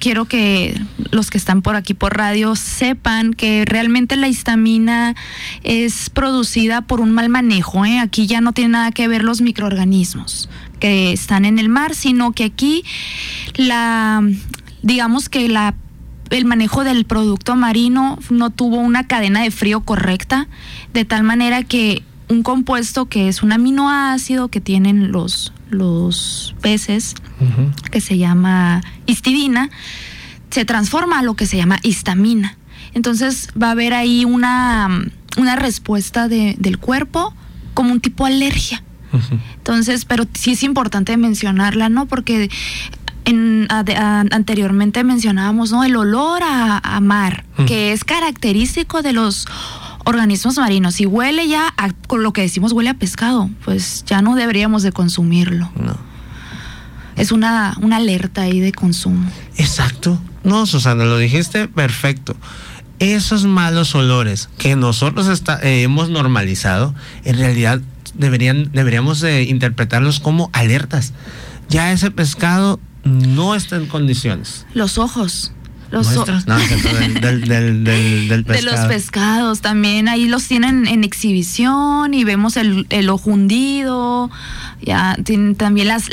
quiero que los que están por aquí por radio sepan que realmente la histamina es producida por un mal manejo, ¿eh? Aquí ya no tiene nada que ver los microorganismos que están en el mar, sino que aquí digamos que el manejo del producto marino no tuvo una cadena de frío correcta, de tal manera que un compuesto que es un aminoácido que tienen los peces, que se llama histidina, se transforma a lo que se llama histamina. Entonces va a haber ahí una respuesta del cuerpo como un tipo de alergia. Entonces, pero sí es importante mencionarla, ¿no? Porque anteriormente mencionábamos, ¿no?, el olor a mar, que es característico de los organismos marinos. Si huele ya, con lo que decimos huele a pescado, pues ya no deberíamos de consumirlo. No. Es una alerta ahí de consumo. Exacto. No, Susana, lo dijiste perfecto. Esos malos olores que nosotros hemos normalizado, en realidad deberíamos de interpretarlos como alertas. Ya ese pescado no está en condiciones. Los ojos. ¿Nuestros? No, del pescado. De los pescados también, ahí los tienen en exhibición y vemos el ojo hundido, ya tienen también las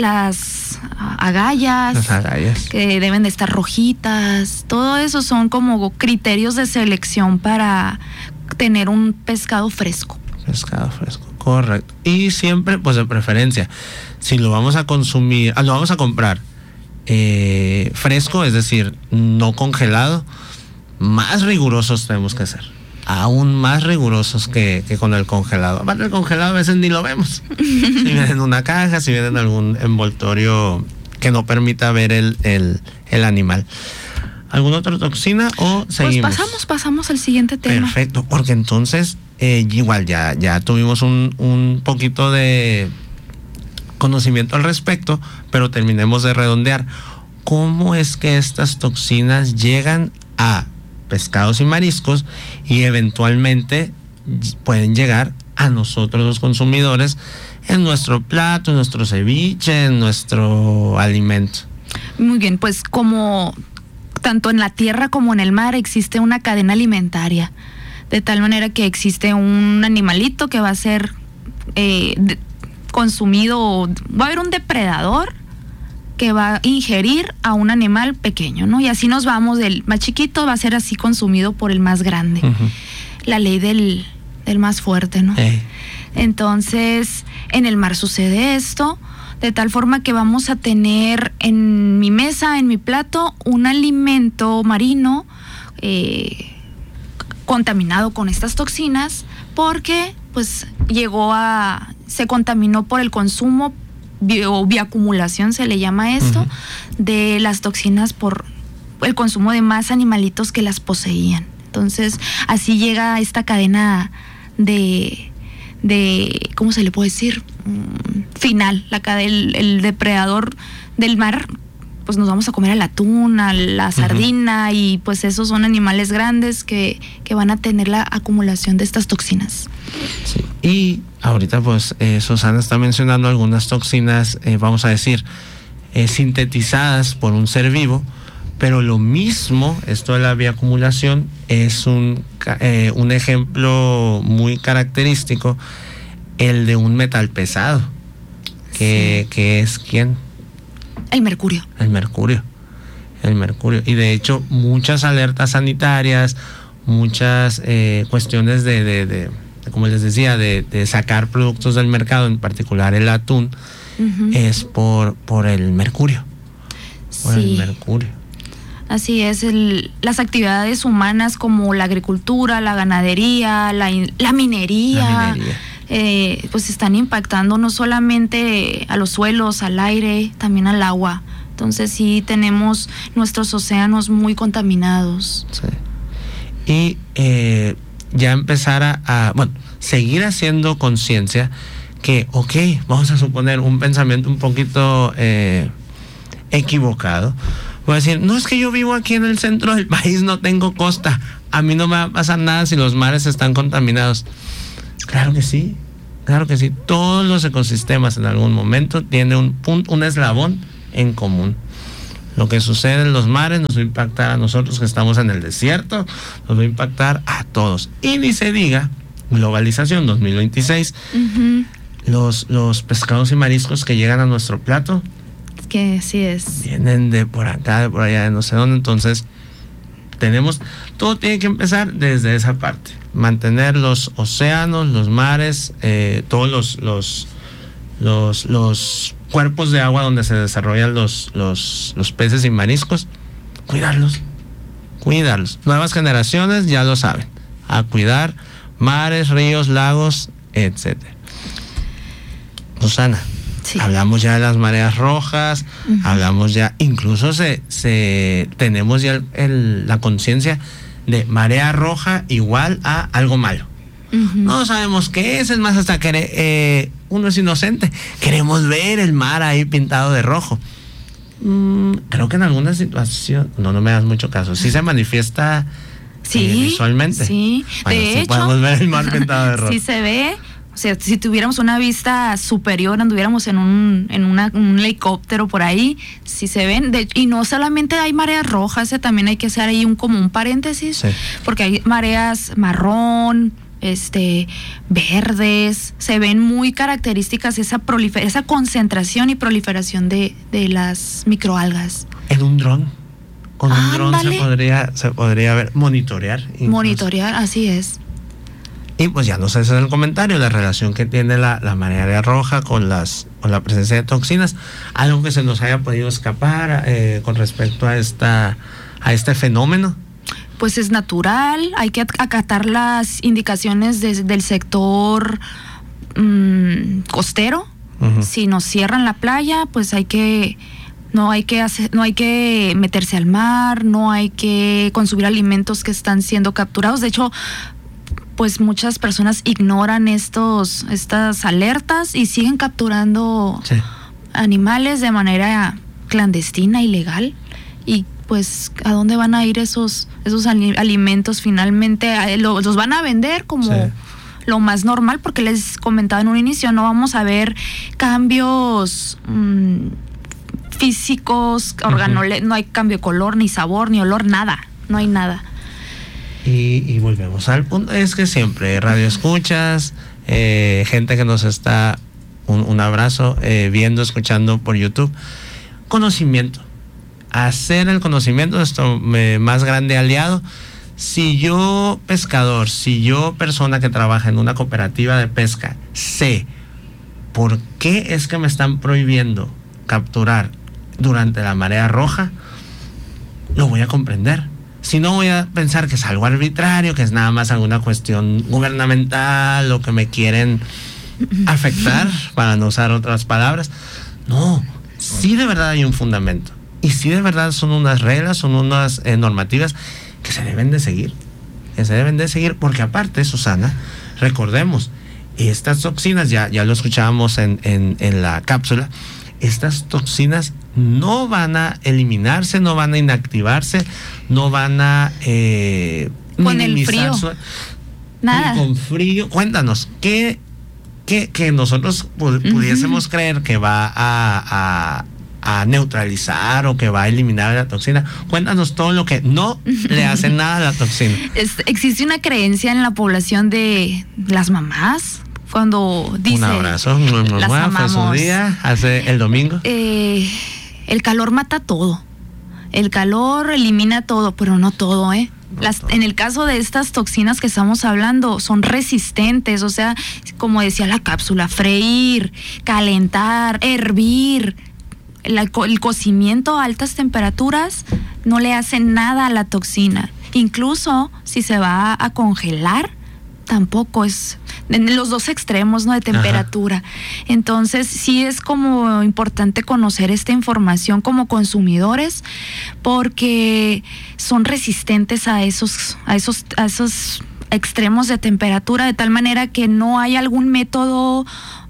agallas. Las agallas. Que deben de estar rojitas. Todo eso son como criterios de selección para tener un pescado fresco. Pescado fresco, correcto. Y siempre, pues de preferencia, si lo vamos a consumir, lo vamos a comprar fresco, es decir, no congelado, más rigurosos tenemos que ser. Aún más rigurosos que con el congelado. Aparte, el congelado a veces ni lo vemos. Si viene en una caja, si viene en algún envoltorio que no permita ver el animal. ¿Alguna otra toxina o seguimos? Pues pasamos al siguiente tema. Perfecto, porque entonces igual ya tuvimos un poquito de conocimiento al respecto, pero terminemos de redondear. ¿Cómo es que estas toxinas llegan a pescados y mariscos y eventualmente pueden llegar a nosotros los consumidores en nuestro plato, en nuestro ceviche, en nuestro alimento? Muy bien, pues como tanto en la tierra como en el mar existe una cadena alimentaria, de tal manera que existe un animalito que va a ser consumido, va a haber un depredador que va a ingerir a un animal pequeño, ¿no? Y así nos vamos, del más chiquito va a ser así consumido por el más grande. La ley del más fuerte, ¿no? Entonces, en el mar sucede esto, de tal forma que vamos a tener en mi mesa, en mi plato, un alimento marino contaminado con estas toxinas, porque pues se contaminó por el consumo, bioacumulación se le llama esto, de las toxinas por el consumo de más animalitos que las poseían. Entonces, así llega esta cadena de ¿cómo se le puede decir? Final, el depredador del mar, pues nos vamos a comer al atún, a la sardina, y pues esos son animales grandes que van a tener la acumulación de estas toxinas. Sí. Y ahorita pues Susana está mencionando algunas toxinas, vamos a decir, sintetizadas por un ser vivo, pero lo mismo, esto de la bioacumulación es un ejemplo muy característico, el de un metal pesado, que es ¿quién? El mercurio. El mercurio. Y de hecho muchas alertas sanitarias, muchas cuestiones de como les decía, de sacar productos del mercado, en particular el atún, es por el mercurio. El mercurio. Así es, las actividades humanas como la agricultura, la ganadería, la minería. Pues están impactando no solamente a los suelos, al aire, también al agua. Entonces sí tenemos nuestros océanos muy contaminados. Sí. Y ya empezar a seguir haciendo conciencia que, vamos a suponer un pensamiento un poquito equivocado. Voy a decir, no, es que yo vivo aquí en el centro del país, no tengo costa, a mí no me va a pasar nada si los mares están contaminados. Claro que sí. Todos los ecosistemas en algún momento tienen un eslabón en común. Lo que sucede en los mares nos va a impactar a nosotros que estamos en el desierto, nos va a impactar a todos. Y ni se diga, globalización 2026, los pescados y mariscos que llegan a nuestro plato, que así es, vienen de por acá, de por allá, de no sé dónde. Entonces todo tiene que empezar desde esa parte, mantener los océanos, los mares, todos los cuerpos de agua donde se desarrollan los peces y mariscos, cuidarlos. Nuevas generaciones ya lo saben, a cuidar mares, ríos, lagos, etcétera. Susana, sí. Hablamos ya de las mareas rojas, hablamos ya, incluso tenemos ya la conciencia de marea roja igual a algo malo. No sabemos qué es más, hasta que uno es inocente, queremos ver el mar ahí pintado de rojo. Creo que en alguna situación, no me das mucho caso, sí se manifiesta visualmente. Sí, bueno, de sí hecho podemos ver el mar pintado de rojo. Sí se ve. O sea, si tuviéramos una vista superior, anduviéramos en un helicóptero por ahí, sí se ven. Y no solamente hay mareas rojas, también hay que hacer ahí como un paréntesis, sí. Porque hay mareas marrón, verdes, se ven muy características esa concentración y proliferación de las microalgas. En un dron, con un dron se podría ver, monitorear. Monitorear, así es. Y pues ya nos hace el comentario, la relación que tiene la marea roja con la presencia de toxinas, algo que se nos haya podido escapar con respecto a este fenómeno. Pues es natural, hay que acatar las indicaciones del sector costero. Si nos cierran la playa, pues no hay que meterse al mar, no hay que consumir alimentos que están siendo capturados. De hecho, pues muchas personas ignoran estas alertas y siguen capturando animales de manera clandestina, ilegal. Y pues, ¿a dónde van a ir esos alimentos finalmente? Los van a vender como lo más normal, porque les comentaba en un inicio, no vamos a ver cambios físicos, no hay cambio de color, ni sabor, ni olor, nada, no hay nada. Y volvemos al punto, es que siempre radio escuchas, gente que nos está, un abrazo, viendo, escuchando por YouTube, conocimiento, hacer el conocimiento nuestro más grande aliado. Si yo pescador, si yo persona que trabaja en una cooperativa de pesca, sé por qué es que me están prohibiendo capturar durante la marea roja, lo voy a comprender. Si no, voy a pensar que es algo arbitrario, que es nada más alguna cuestión gubernamental o que me quieren afectar, para no usar otras palabras. No, sí de verdad hay un fundamento. Y sí de verdad son unas reglas, son unas normativas que se deben de seguir. Porque aparte, Susana, recordemos, estas toxinas, ya lo escuchábamos en la cápsula, estas toxinas no van a eliminarse, no van a inactivarse, no van a con el frío. Nada. Con frío. Cuéntanos, ¿qué nosotros pudiésemos creer que va a neutralizar o que va a eliminar la toxina? Cuéntanos todo lo que no le hace nada a la toxina. Existe una creencia en la población de las mamás, cuando dice... Un abrazo, mamá, fue su día, hace el domingo. El calor mata todo. El calor elimina todo, pero no todo, ¿eh? En el caso de estas toxinas que estamos hablando, son resistentes, o sea, como decía la cápsula, freír, calentar, hervir, el cocimiento a altas temperaturas no le hace nada a la toxina. Incluso si se va a congelar, tampoco es en los dos extremos, ¿no?, de temperatura. Ajá. Entonces sí es como importante conocer esta información como consumidores, porque son resistentes a esos extremos de temperatura, de tal manera que no hay algún método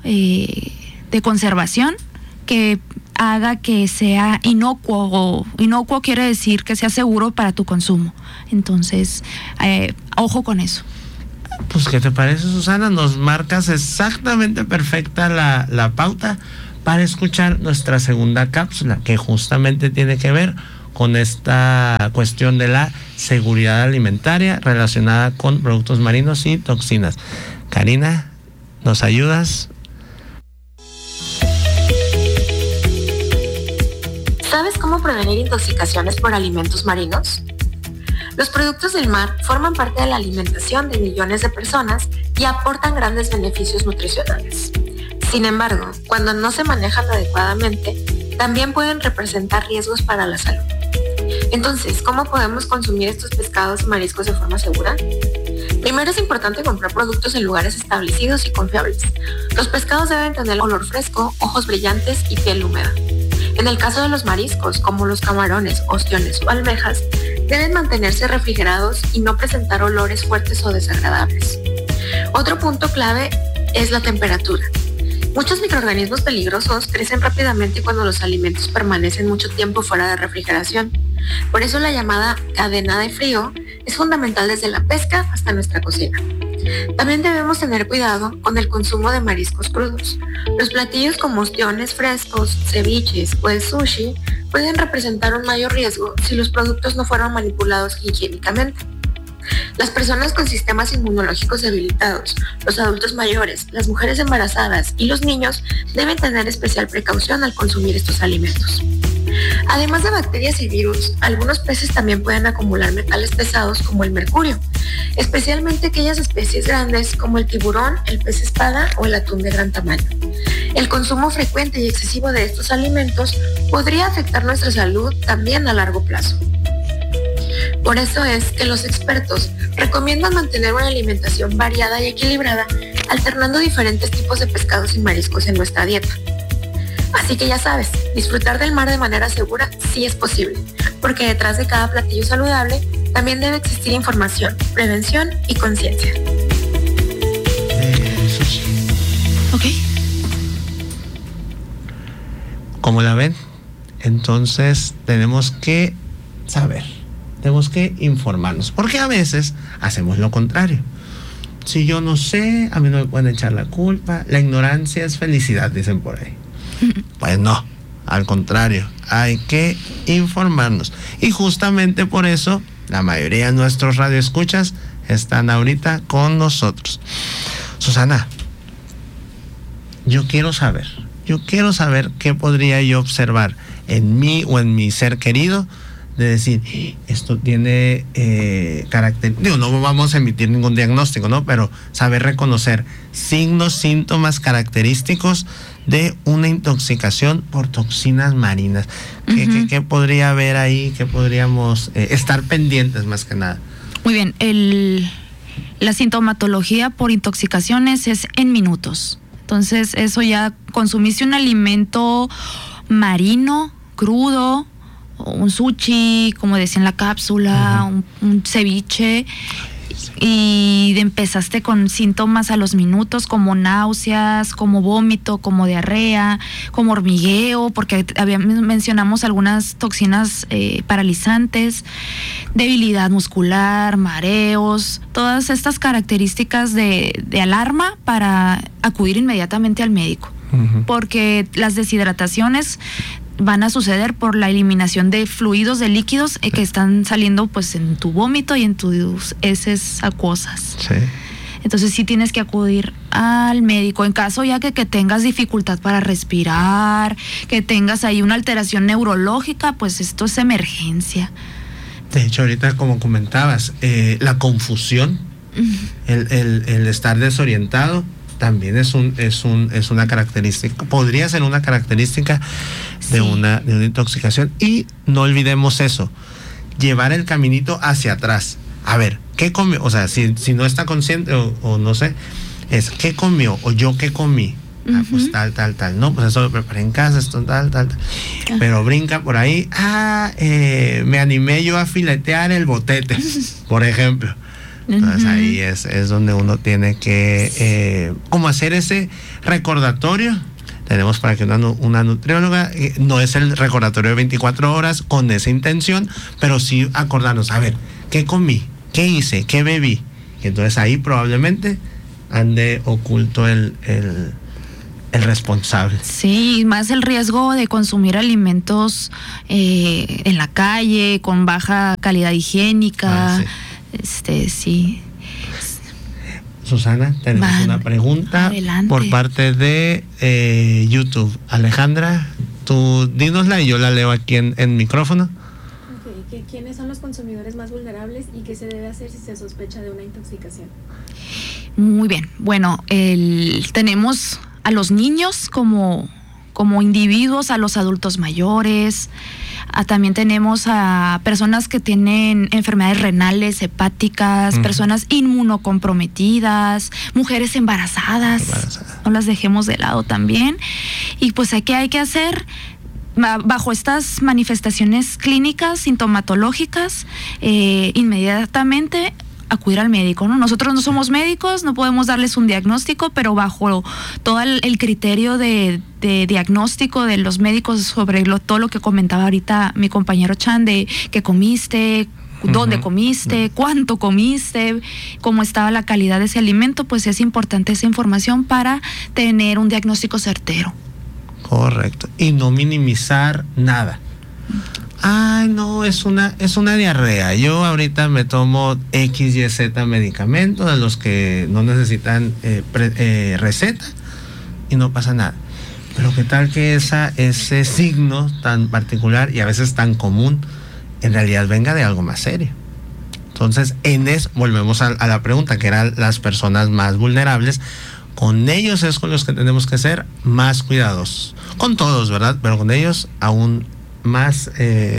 de conservación que haga que sea inocuo. Inocuo quiere decir que sea seguro para tu consumo. Entonces, ojo con eso. Pues, ¿qué te parece, Susana? Nos marcas exactamente perfecta la pauta para escuchar nuestra segunda cápsula, que justamente tiene que ver con esta cuestión de la seguridad alimentaria relacionada con productos marinos y toxinas. Karina, ¿nos ayudas? ¿Sabes cómo prevenir intoxicaciones por alimentos marinos? Los productos del mar forman parte de la alimentación de millones de personas y aportan grandes beneficios nutricionales. Sin embargo, cuando no se manejan adecuadamente, también pueden representar riesgos para la salud. Entonces, ¿cómo podemos consumir estos pescados y mariscos de forma segura? Primero, es importante comprar productos en lugares establecidos y confiables. Los pescados deben tener olor fresco, ojos brillantes y piel húmeda. En el caso de los mariscos, como los camarones, ostiones o almejas, deben mantenerse refrigerados y no presentar olores fuertes o desagradables. Otro punto clave es la temperatura. Muchos microorganismos peligrosos crecen rápidamente cuando los alimentos permanecen mucho tiempo fuera de refrigeración. Por eso la llamada cadena de frío es fundamental desde la pesca hasta nuestra cocina. También debemos tener cuidado con el consumo de mariscos crudos. Los platillos como ostiones frescos, ceviches o el sushi pueden representar un mayor riesgo si los productos no fueron manipulados higiénicamente. Las personas con sistemas inmunológicos debilitados, los adultos mayores, las mujeres embarazadas y los niños deben tener especial precaución al consumir estos alimentos. Además de bacterias y virus, algunos peces también pueden acumular metales pesados como el mercurio, especialmente aquellas especies grandes como el tiburón, el pez espada o el atún de gran tamaño. El consumo frecuente y excesivo de estos alimentos podría afectar nuestra salud también a largo plazo. Por eso es que los expertos recomiendan mantener una alimentación variada y equilibrada, alternando diferentes tipos de pescados y mariscos en nuestra dieta. Así que ya sabes, disfrutar del mar de manera segura sí es posible, porque detrás de cada platillo saludable también debe existir información, prevención y conciencia. Ok. ¿Cómo la ven? Entonces tenemos que saber, tenemos que informarnos, porque a veces hacemos lo contrario. Si yo no sé, a mí no me pueden echar la culpa. La ignorancia es felicidad, dicen por ahí. Pues no, al contrario, hay que informarnos. Y justamente por eso la mayoría de nuestros radioescuchas están ahorita con nosotros. Susana, yo quiero saber qué podría yo observar en mí o en mi ser querido, de decir, esto tiene carácter, no vamos a emitir ningún diagnóstico, ¿no? Pero saber reconocer signos, síntomas característicos de una intoxicación por toxinas marinas. ¿Qué podría haber ahí? ¿Qué podríamos estar pendientes más que nada? Muy bien, la sintomatología por intoxicaciones es en minutos. Entonces, eso ya consumiste un alimento marino, crudo, un sushi, como decía en la cápsula, un ceviche, y empezaste con síntomas a los minutos como náuseas, como vómito, como diarrea, como hormigueo, porque mencionamos algunas toxinas paralizantes, debilidad muscular, mareos, todas estas características de alarma para acudir inmediatamente al médico, porque las deshidrataciones van a suceder por la eliminación de fluidos, de líquidos que están saliendo pues en tu vómito y en tus heces acuosas. Sí. Entonces sí tienes que acudir al médico en caso ya que tengas dificultad para respirar, que tengas ahí una alteración neurológica, pues esto es emergencia. De hecho, ahorita como comentabas, la confusión, el estar desorientado, también es una característica, podría ser una característica de una intoxicación. Y no olvidemos eso, llevar el caminito hacia atrás. A ver, ¿qué comió? O sea, si no está consciente o no sé, es ¿qué comió? O yo ¿qué comí? Pues tal. No, pues eso lo preparé en casa, esto tal. Pero brinca por ahí, me animé yo a filetear el botete, por ejemplo. Entonces ahí es donde uno tiene que como hacer ese recordatorio. Tenemos para que una nutrióloga, no es el recordatorio de 24 horas con esa intención, pero sí acordarnos, a ver, ¿qué comí? ¿Qué hice? ¿Qué bebí? Y entonces ahí probablemente ande oculto el responsable. Sí, más el riesgo de consumir alimentos en la calle, con baja calidad higiénica. Sí. Susana, tenemos una pregunta por parte de YouTube. Alejandra, tú dínosla y yo la leo aquí en micrófono. Okay. ¿Quiénes son los consumidores más vulnerables y qué se debe hacer si se sospecha de una intoxicación? Muy bien. Bueno, tenemos a los niños como individuos, a los adultos mayores, también tenemos a personas que tienen enfermedades renales, hepáticas, personas inmunocomprometidas, mujeres embarazadas, no las dejemos de lado también. Y pues ¿qué hay que hacer? Bajo estas manifestaciones clínicas, sintomatológicas, inmediatamente acudir al médico, ¿no? Nosotros no somos médicos, no podemos darles un diagnóstico, pero bajo todo el criterio de diagnóstico de los médicos sobre todo lo que comentaba ahorita mi compañero Chan, de qué comiste, dónde comiste, cuánto comiste, cómo estaba la calidad de ese alimento, pues es importante esa información para tener un diagnóstico certero. Correcto. Y no minimizar nada. Ay, no, es una diarrea. Yo ahorita me tomo X, Y, Z medicamentos de los que no necesitan receta y no pasa nada. Pero qué tal que ese signo tan particular y a veces tan común en realidad venga de algo más serio. Entonces, volvemos a la pregunta, que eran las personas más vulnerables. Con ellos es con los que tenemos que ser más cuidadosos. Con todos, ¿verdad? Pero con ellos aún más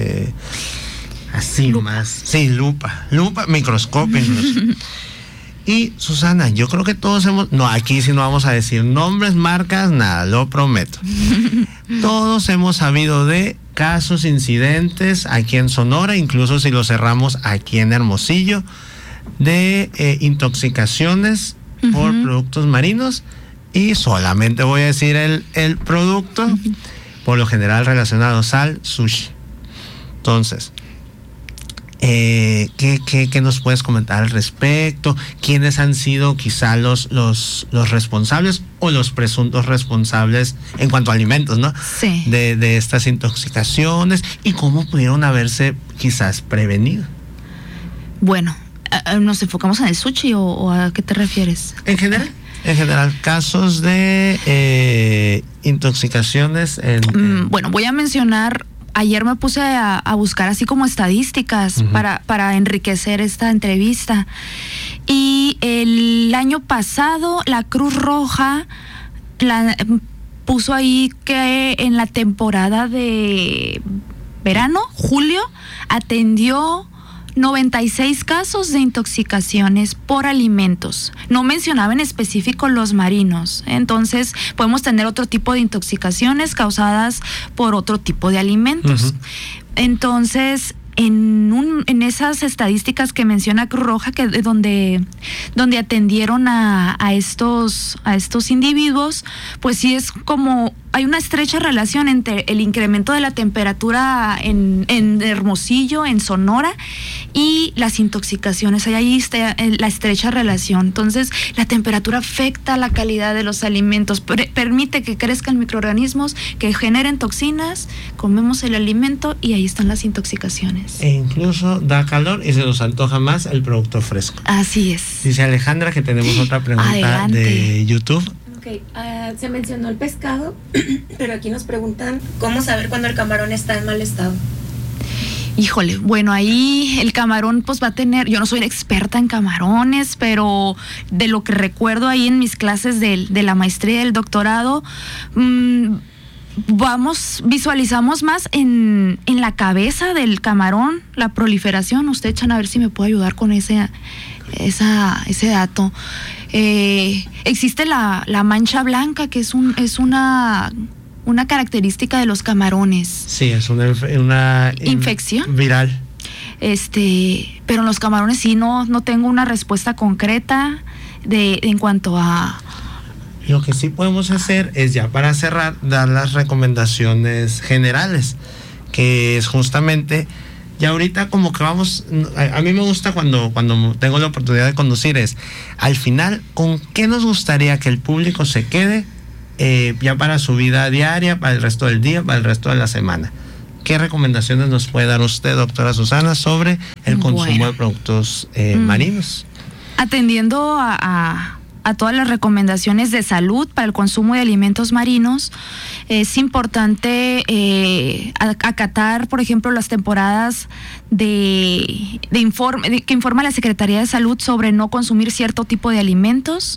lupa, microscopio incluso. Y Susana, yo creo que todos aquí sí no vamos a decir nombres, marcas, nada, lo prometo. Todos hemos sabido de casos, incidentes aquí en Sonora, incluso si lo cerramos aquí en Hermosillo, de intoxicaciones por productos marinos, y solamente voy a decir el producto, por lo general relacionados al sushi. Entonces, ¿qué nos puedes comentar al respecto? ¿Quiénes han sido quizá los responsables o los presuntos responsables en cuanto a alimentos, ¿no? Sí. De estas intoxicaciones, y cómo pudieron haberse quizás prevenido. Bueno, ¿nos enfocamos en el sushi o a qué te refieres? En general, casos de intoxicaciones. Bueno, voy a mencionar, ayer me puse a buscar así como estadísticas para enriquecer esta entrevista. Y el año pasado la Cruz Roja puso ahí que en la temporada de verano, julio, atendió 96 casos de intoxicaciones por alimentos. No mencionaba en específico los marinos. Entonces, podemos tener otro tipo de intoxicaciones causadas por otro tipo de alimentos. Entonces, en esas estadísticas que menciona Cruz Roja, que donde atendieron a estos individuos, pues sí es como hay una estrecha relación entre el incremento de la temperatura en Hermosillo, en Sonora, y las intoxicaciones. Ahí está la estrecha relación. Entonces, la temperatura afecta la calidad de los alimentos, permite que crezcan microorganismos que generen toxinas, comemos el alimento y ahí están las intoxicaciones. E incluso da calor y se nos antoja más el producto fresco. Así es. Dice Alejandra que tenemos otra pregunta. Adelante. De YouTube. Okay, se mencionó el pescado, pero aquí nos preguntan cómo saber cuando el camarón está en mal estado. Híjole, bueno, ahí el camarón pues va a tener, yo no soy experta en camarones, pero de lo que recuerdo ahí en mis clases de la maestría y del doctorado, visualizamos más en la cabeza del camarón, la proliferación. Usted, Chan, a ver si me puede ayudar con ese dato. Existe la mancha blanca, que es una característica de los camarones. Sí, es una infección viral. Pero en los camarones sí no tengo una respuesta concreta en cuanto a... Lo que sí podemos hacer es, ya para cerrar, dar las recomendaciones generales, que es justamente, ya ahorita como que vamos, a mí me gusta cuando tengo la oportunidad de conducir, es al final, ¿con qué nos gustaría que el público se quede ya para su vida diaria, para el resto del día, para el resto de la semana. ¿Qué recomendaciones nos puede dar usted, doctora Susana, sobre el consumo de productos marinos? Atendiendo a todas las recomendaciones de salud para el consumo de alimentos marinos, es importante acatar, por ejemplo, las temporadas que informa la Secretaría de Salud sobre no consumir cierto tipo de alimentos.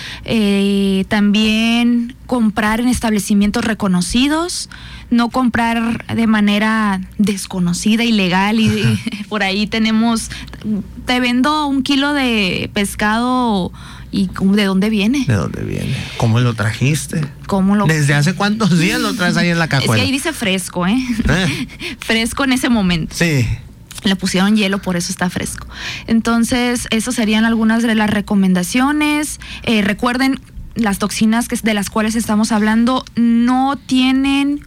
También comprar en establecimientos reconocidos, no comprar de manera desconocida, ilegal, y por ahí te vendo 1 kilo de pescado. ¿Y de dónde viene? ¿De dónde viene? ¿Cómo lo trajiste? ¿Cómo ¿Desde hace cuántos días lo traes ahí en la cajuela? Es que ahí dice fresco, fresco en ese momento. Sí. Le pusieron hielo, por eso está fresco. Entonces, esas serían algunas de las recomendaciones. Recuerden, las toxinas de las cuales estamos hablando no tienen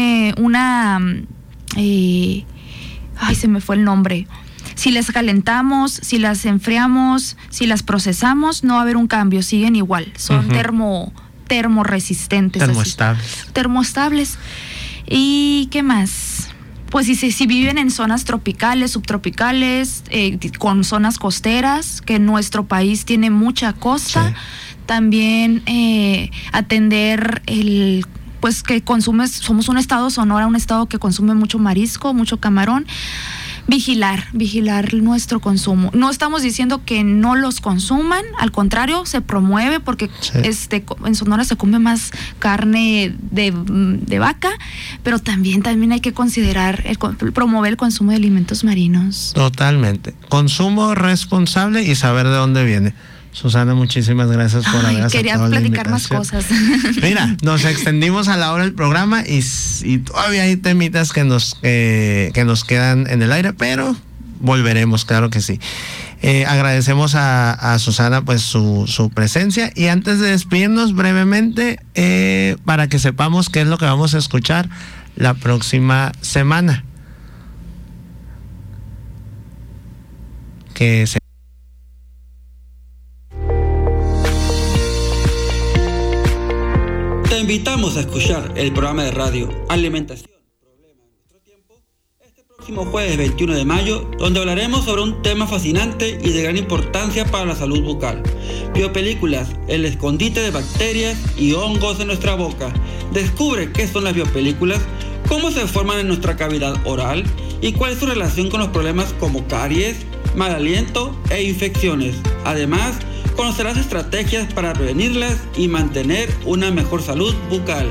se me fue el nombre. Si las calentamos, si las enfriamos, si las procesamos, no va a haber un cambio, siguen igual. Son termoresistentes. Termoestables. ¿Y qué más? Pues si viven en zonas tropicales, subtropicales, con zonas costeras, que nuestro país tiene mucha costa, sí. También atender pues que somos un estado, Sonora, un estado que consume mucho marisco, mucho camarón. Vigilar nuestro consumo. No estamos diciendo que no los consuman, al contrario, se promueve porque sí. En Sonora se come más carne de vaca, pero también hay que considerar promover el consumo de alimentos marinos. Totalmente. Consumo responsable y saber de dónde viene. Susana, muchísimas gracias por haber aceptado quería platicar más cosas. Mira, nos extendimos a la hora del programa y todavía hay temitas que nos quedan en el aire, pero volveremos, claro que sí. Agradecemos a Susana pues su presencia, y antes de despedirnos brevemente, para que sepamos qué es lo que vamos a escuchar la próxima semana. Te invitamos a escuchar el programa de radio Alimentación, Problema de Nuestro Tiempo, este próximo jueves 21 de mayo, donde hablaremos sobre un tema fascinante y de gran importancia para la salud bucal. Biopelículas, el escondite de bacterias y hongos en nuestra boca. Descubre qué son las biopelículas, cómo se forman en nuestra cavidad oral y cuál es su relación con los problemas como caries, mal aliento e infecciones. Además, conocerás estrategias para prevenirlas y mantener una mejor salud bucal.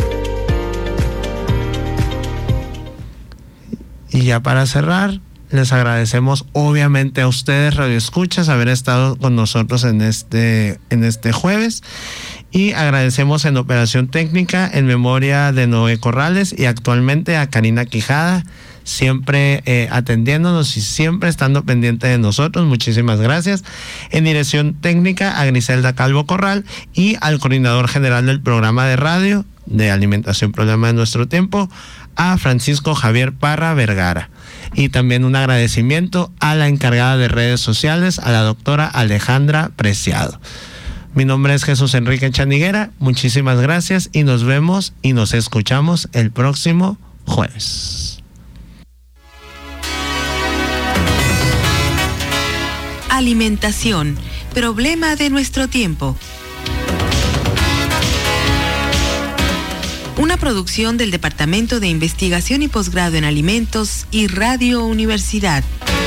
Y ya para cerrar, les agradecemos obviamente a ustedes, radioescuchas, haber estado con nosotros en este jueves, y agradecemos en operación técnica, en memoria de Noé Corrales, y actualmente a Karina Quijada, siempre atendiéndonos y siempre estando pendiente de nosotros. Muchísimas gracias. En dirección técnica a Griselda Calvo Corral, y al coordinador general del programa de radio de Alimentación, Problema de Nuestro Tiempo, a Francisco Javier Parra Vergara. Y también un agradecimiento a la encargada de redes sociales, a la doctora Alejandra Preciado. Mi nombre es Jesús Enrique Chaniguera. Muchísimas gracias, y nos vemos y nos escuchamos el próximo jueves. Alimentación, problema de nuestro tiempo. Una producción del Departamento de Investigación y Posgrado en Alimentos y Radio Universidad.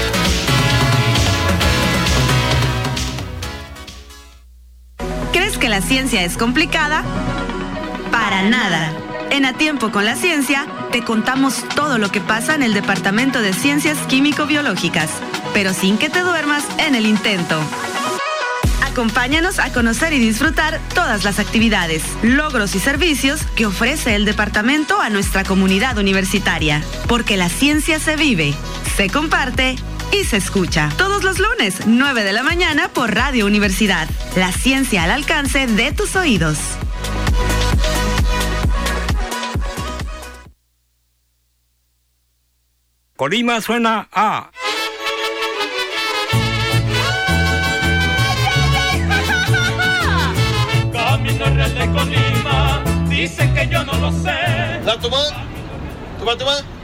¿Crees que la ciencia es complicada? Para nada. En A Tiempo con la Ciencia, te contamos todo lo que pasa en el Departamento de Ciencias Químico-Biológicas, pero sin que te duermas en el intento. Acompáñanos a conocer y disfrutar todas las actividades, logros y servicios que ofrece el departamento a nuestra comunidad universitaria. Porque la ciencia se vive, se comparte y se escucha. Todos los lunes, 9 de la mañana por Radio Universidad. La ciencia al alcance de tus oídos. Colima suena a... Camino real de Colima, Là, tout le monde?